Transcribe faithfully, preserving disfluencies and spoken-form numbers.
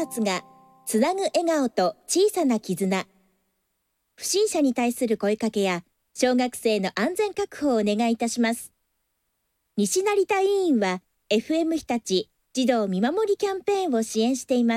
つがつなぐ笑顔と小さな絆。不審者に対する声かけや小学生の安全確保をお願いいたします。西成田委員は エフエム 日立児童見守りキャンペーンを支援しています。